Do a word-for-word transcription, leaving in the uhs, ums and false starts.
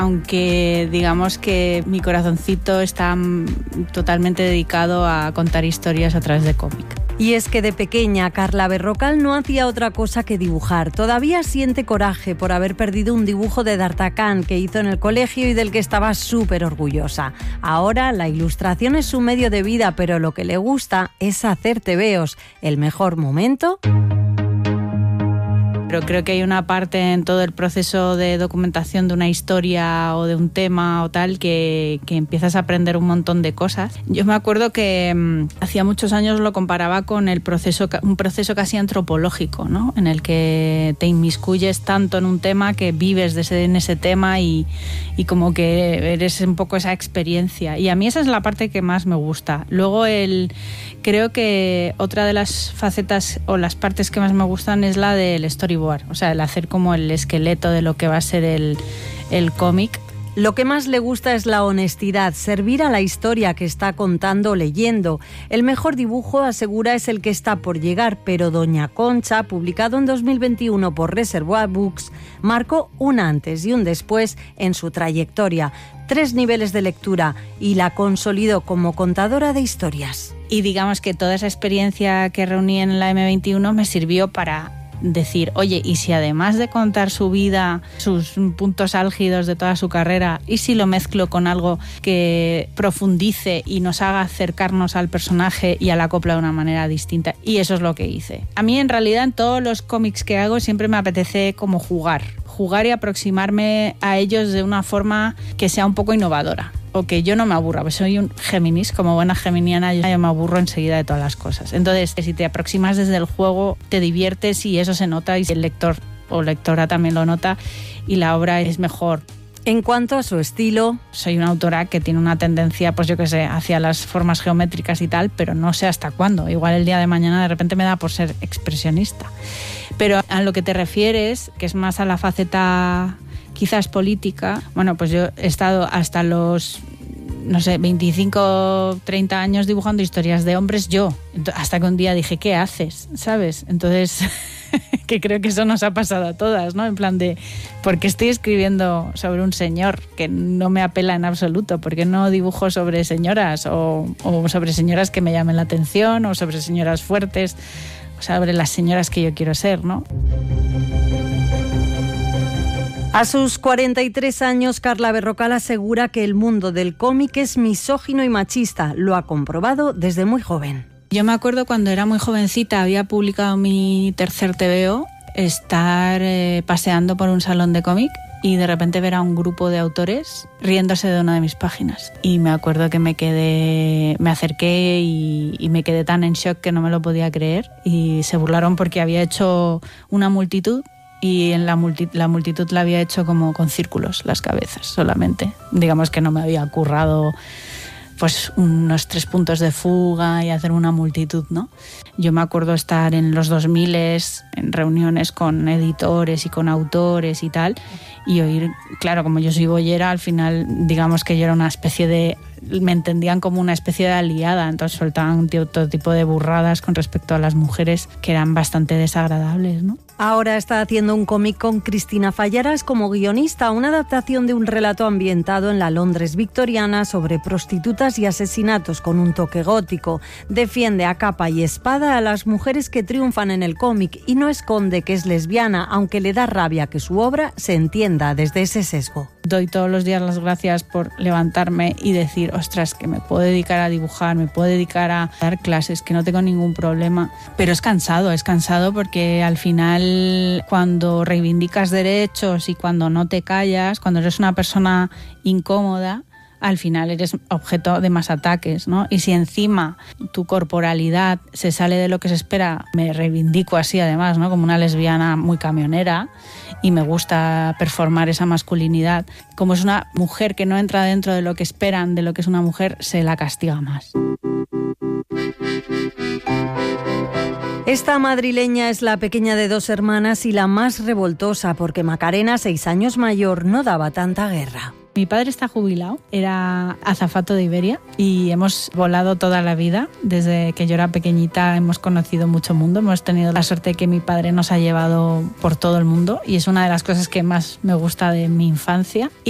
Aunque digamos que mi corazoncito está totalmente dedicado a contar historias a través de cómic. Y es que de pequeña Carla Berrocal no hacía otra cosa que dibujar. Todavía siente coraje por haber perdido un dibujo de D'Artagnan que hizo en el colegio y del que estaba súper orgullosa. Ahora la ilustración es su medio de vida, pero lo que le gusta es hacer tebeos. ¿El mejor momento? Pero creo que hay una parte en todo el proceso de documentación de una historia o de un tema o tal que, que empiezas a aprender un montón de cosas. Yo me acuerdo que mmm, hacía muchos años lo comparaba con el proceso, un proceso casi antropológico, ¿no? En el que te inmiscuyes tanto en un tema que vives de ese, en ese tema y, y como que eres un poco esa experiencia. Y a mí esa es la parte que más me gusta. Luego el, creo que otra de las facetas o las partes que más me gustan es la del storyboard. O sea, el hacer como el esqueleto de lo que va a ser el, el cómic. Lo que más le gusta es la honestidad, servir a la historia que está contando o leyendo. El mejor dibujo, asegura, es el que está por llegar, pero Doña Concha, publicado en dos mil veintiuno por Reservoir Books, marcó un antes y un después en su trayectoria. Tres niveles de lectura y la consolidó como contadora de historias. Y digamos que toda esa experiencia que reuní en la eme veintiuno me sirvió para decir, oye, y si además de contar su vida, sus puntos álgidos de toda su carrera, y si lo mezclo con algo que profundice y nos haga acercarnos al personaje y a la copla de una manera distinta. Y eso es lo que hice. A mí en realidad en todos los cómics que hago siempre me apetece como jugar, jugar y aproximarme a ellos de una forma que sea un poco innovadora. O que yo no me aburra, pues soy un Géminis, como buena geminiana, yo me aburro enseguida de todas las cosas. Entonces, si te aproximas desde el juego, te diviertes y eso se nota y el lector o lectora también lo nota y la obra es mejor. En cuanto a su estilo, soy una autora que tiene una tendencia, pues yo qué sé, hacia las formas geométricas y tal, pero no sé hasta cuándo. Igual el día de mañana de repente me da por ser expresionista. Pero a lo que te refieres, que es más a la faceta quizás política, bueno, pues yo he estado hasta los, no sé, veinticinco, treinta años dibujando historias de hombres yo, hasta que un día dije, ¿qué haces? ¿Sabes? Entonces, que creo que eso nos ha pasado a todas, ¿no? En plan de, ¿por qué estoy escribiendo sobre un señor que no me apela en absoluto? ¿Por qué no dibujo sobre señoras o, o sobre señoras que me llamen la atención o sobre señoras fuertes o sobre las señoras que yo quiero ser, ¿no? A sus cuarenta y tres años, Carla Berrocal asegura que el mundo del cómic es misógino y machista. Lo ha comprobado desde muy joven. Yo me acuerdo cuando era muy jovencita, había publicado mi tercer tebeo, estar eh, paseando por un salón de cómic y de repente ver a un grupo de autores riéndose de una de mis páginas. Y me acuerdo que me quedé, me acerqué y, y me quedé tan en shock que no me lo podía creer. Y se burlaron porque había hecho una multitud y en la, multi, la multitud la había hecho como con círculos las cabezas solamente. Digamos que no me había currado pues unos tres puntos de fuga y hacer una multitud, ¿no? Yo me acuerdo estar en los dos mil en reuniones con editores y con autores y tal, y oír, claro, como yo soy boyera, al final digamos que yo era una especie de, me entendían como una especie de aliada, entonces soltaban todo tipo de burradas con respecto a las mujeres que eran bastante desagradables, ¿no? Ahora está haciendo un cómic con Cristina Fallaras como guionista, una adaptación de un relato ambientado en la Londres victoriana sobre prostitutas y asesinatos con un toque gótico. Defiende a capa y espada a las mujeres que triunfan en el cómic y no esconde que es lesbiana, aunque le da rabia que su obra se entienda desde ese sesgo. Doy todos los días las gracias por levantarme y decir, ostras, que me puedo dedicar a dibujar, me puedo dedicar a dar clases, que no tengo ningún problema. Pero es cansado, es cansado porque al final cuando reivindicas derechos y cuando no te callas, cuando eres una persona incómoda, al final eres objeto de más ataques, ¿no? Y si encima tu corporalidad se sale de lo que se espera, me reivindico así además, ¿no? Como una lesbiana muy camionera y me gusta performar esa masculinidad. Como es una mujer que no entra dentro de lo que esperan de lo que es una mujer, se la castiga más. Esta madrileña es la pequeña de dos hermanas y la más revoltosa porque Macarena, seis años mayor, no daba tanta guerra. Mi padre está jubilado, era azafato de Iberia y hemos volado toda la vida. Desde que yo era pequeñita hemos conocido mucho mundo, hemos tenido la suerte de que mi padre nos ha llevado por todo el mundo y es una de las cosas que más me gusta de mi infancia.